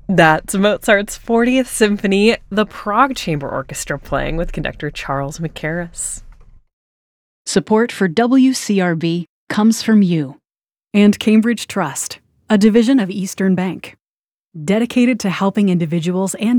That's Mozart's 40th Symphony, the Prague Chamber Orchestra playing with conductor Charles Mackerras. Support for WCRB comes from you. And Cambridge Trust, a division of Eastern Bank, dedicated to helping individuals and